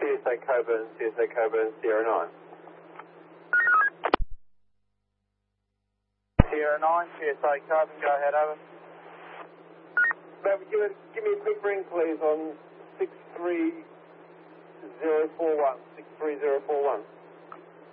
CSA Coburn, Sierra 9. Sierra 9, CSA Coburn, go ahead, over. Give me a quick ring, please, on 63041. 63041.